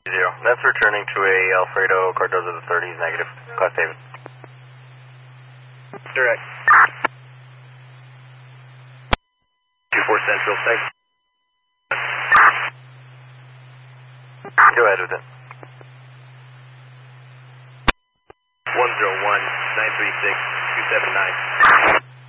Zero. That's returning to a Alfredo Cardozo the 30s negative. Class David. Direct. 24 Central, thanks. Go ahead with it. 101-936-279.